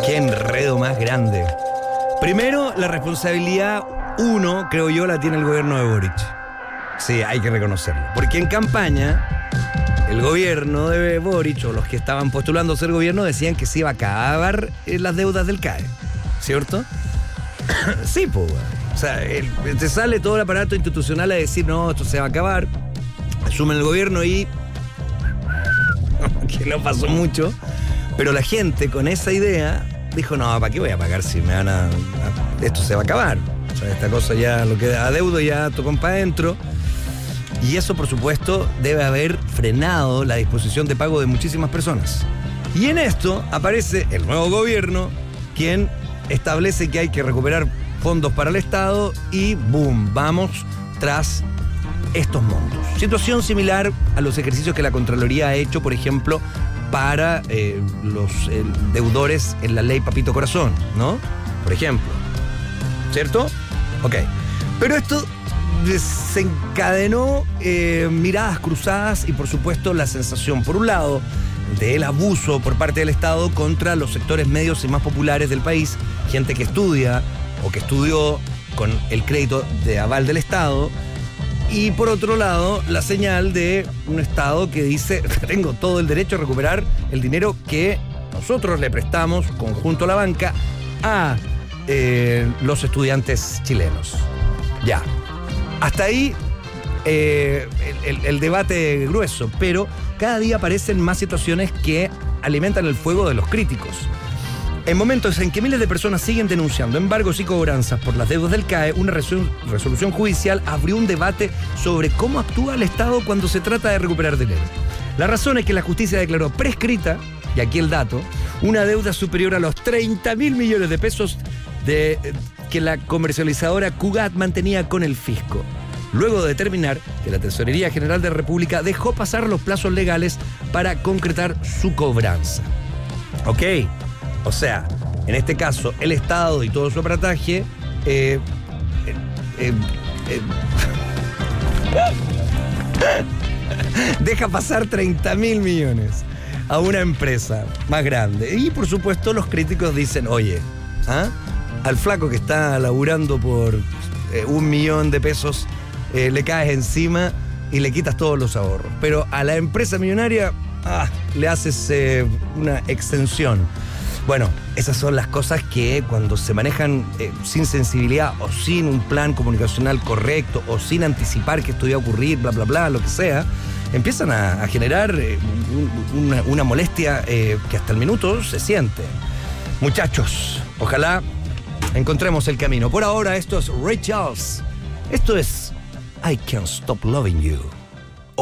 Qué enredo más grande. Primero, la responsabilidad, creo yo, la tiene el gobierno de Boric. Sí, hay que reconocerlo. Porque en campaña, el gobierno de Boric, o los que estaban postulando a ser gobierno, decían que se iba a acabar las deudas del CAE. ¿Cierto? Sí, pues. O sea, te sale todo el aparato institucional a decir, no, esto se va a acabar. Asumen el gobierno y... que no pasó mucho. Pero la gente con esa idea dijo, no, ¿para qué voy a pagar si me van a... esto se va a acabar? O sea, esta cosa ya, lo que adeudo ya tocó para adentro. Y eso, por supuesto, debe haber frenado la disposición de pago de muchísimas personas. Y en esto aparece el nuevo gobierno, quien establece que hay que recuperar fondos para el Estado y ¡boom! Vamos tras estos montos. Situación similar a los ejercicios que la Contraloría ha hecho, por ejemplo, para los deudores en la ley Papito Corazón, ¿no? Por ejemplo. ¿Cierto? Ok. Pero esto desencadenó miradas cruzadas y, por supuesto, la sensación, por un lado, del abuso por parte del Estado contra los sectores medios y más populares del país, gente que estudia o que estudió con el crédito de aval del Estado, y por otro lado, la señal de un Estado que dice, tengo todo el derecho a recuperar el dinero que nosotros le prestamos, conjunto a la banca, a los estudiantes chilenos. Ya. Hasta ahí el debate grueso, pero cada día aparecen más situaciones que alimentan el fuego de los críticos. En momentos en que miles de personas siguen denunciando embargos y cobranzas por las deudas del CAE, una resolución judicial abrió un debate sobre cómo actúa el Estado cuando se trata de recuperar dinero. La razón es que la justicia declaró prescrita, y aquí el dato, una deuda superior a los 30.000 millones de pesos que la comercializadora Cugat mantenía con el fisco, luego de determinar que la Tesorería General de la República dejó pasar los plazos legales para concretar su cobranza. Ok. O sea, en este caso, el Estado y todo su aparataje deja pasar 30.000 millones a una empresa más grande. Y por supuesto los críticos dicen, oye, al flaco que está laburando por 1 millón de pesos le caes encima y le quitas todos los ahorros. Pero a la empresa millonaria le haces una extensión. Bueno, esas son las cosas que cuando se manejan sin sensibilidad o sin un plan comunicacional correcto o sin anticipar que esto iba a ocurrir, bla, bla, bla, lo que sea, empiezan a generar una molestia que hasta el minuto se siente. Muchachos, ojalá encontremos el camino. Por ahora, esto es Ray Charles. Esto es I Can't Stop Loving You.